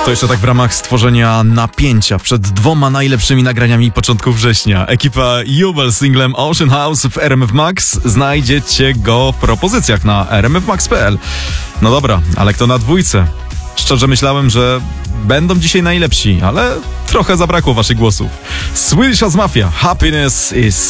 To jeszcze tak w ramach stworzenia napięcia przed dwoma najlepszymi nagraniami początku września. Ekipa Jubel z singlem Ocean House w RMF Max. Znajdziecie go w propozycjach na rmfmax.pl. No dobra, ale kto na dwójce? Szczerze myślałem, że będą dzisiaj najlepsi, ale trochę zabrakło waszych głosów. Swedish House Mafia, Happiness is